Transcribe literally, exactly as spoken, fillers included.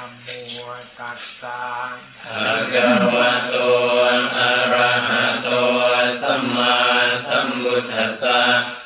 นะโมตัสสะภะคะวะโตอะระหะโตสัมมาสัมพุทธัสสะ